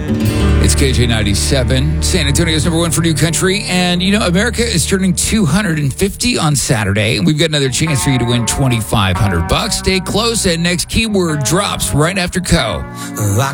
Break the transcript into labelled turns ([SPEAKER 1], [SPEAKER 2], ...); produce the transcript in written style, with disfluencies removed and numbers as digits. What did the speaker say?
[SPEAKER 1] It's KJ97, San Antonio's number one for new country. And, America is turning 250 on Saturday. And we've got another chance for you to win $2,500. Stay close, and next keyword drops right after Co.
[SPEAKER 2] I